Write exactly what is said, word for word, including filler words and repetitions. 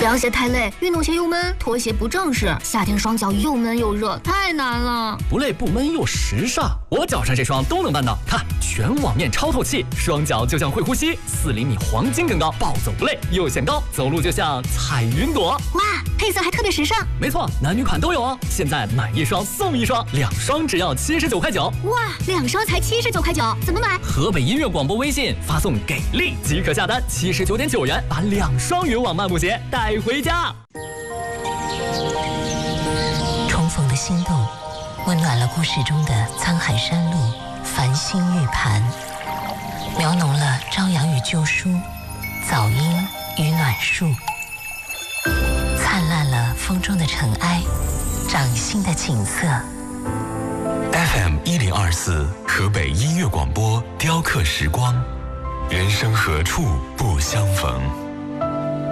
凉鞋太累，运动鞋又闷，拖鞋不正式，夏天双脚又闷又热，太难了。 不累不闷又时尚，我脚上这双都能办到。看，全网面超透气，双脚就像会呼吸，四厘米黄金更高，暴走不累，又显高，走路就像踩云朵。 哇，配色还特别时尚。 没错，男女款都有哦。现在买一双送一双，两双只要七十九块九。 哇，两双才七十九块九，怎么买？ 河北音乐广播微信发送给力即可下单，七十九点九元把两双云网漫步鞋带回家。 重逢的心动，温暖了故事中的沧海山路、繁星玉盘，描浓了朝阳与旧书、早莺与暖树，灿烂了风中的尘埃，掌心的景色。 F M 一零二四河北音乐广播，雕刻时光，人生何处不相逢。